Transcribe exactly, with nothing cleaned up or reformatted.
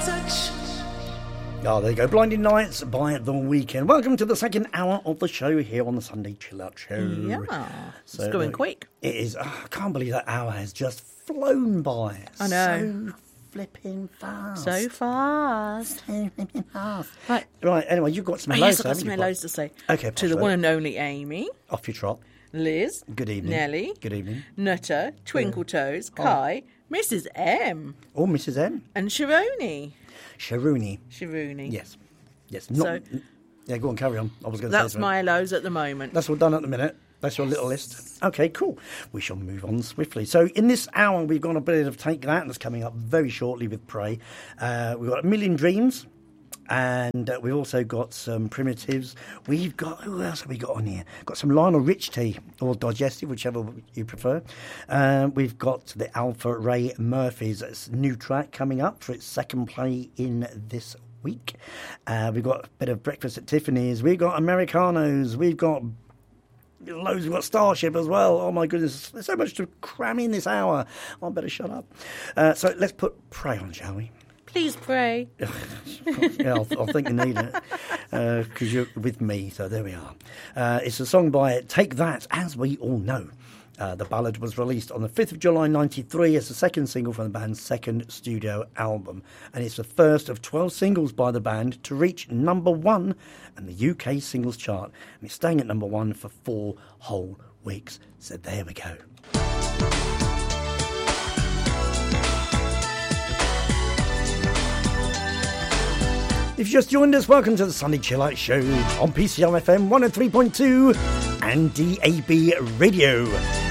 touch. Oh, there you go. Blinding Lights by The Weeknd. Welcome to the second hour of the show here on the Sunday Chill Out Show. Yeah, so, it's going uh, quick. It is. Oh, I can't believe that hour has just flown by. I know. So flipping fast. So fast. So flipping fast. Right. Right, anyway, you've got some Oh, hellos, yes, I've got haven't some you, hellos Bob? to say. Okay, to the Bob. one and only Amy, Off your trot. Liz, Good evening. Nelly, Good evening. Nutter, Twinkle Toes, Kai, Missus M, Oh, Missus M. and Sharoni. Sharuni. Sharoni. Yes. Yes. Not, So- yeah, go on, carry on. I was going to say That's something. my hellos at the moment. That's all done at the minute. That's your little list. Okay, cool. We shall move on swiftly. So in this hour, we've got a bit of Take That that's coming up very shortly with Prey. Uh, we've got A Million Dreams, and uh, we've also got some Primitives. We've got, who else have we got on here? Got some Lionel Richie, or Digestive, whichever you prefer. Uh, we've got the Alpha Ray Murphy's new track coming up for its second play in this week. Uh, we've got a bit of Breakfast at Tiffany's. We've got Americanos. We've got loads. We've got Starship as well. Oh my goodness, there's so much to cram in this hour. I better shut up. Uh, so let's put Prey on, shall we? Please pray. Yeah, I'll, I'll think you need it because uh, you're with me. So there we are. Uh, it's a song by Take That, as we all know. Uh, the ballad was released on the fifth of July ninety-three as the second single from the band's second studio album, and it's the first of twelve singles by the band to reach number one in the U K singles chart, and it's staying at number one for four whole weeks. So there we go. If you just joined us, welcome to the Sunday Chill Out Show on P C R F M one oh three point two and D A B Radio.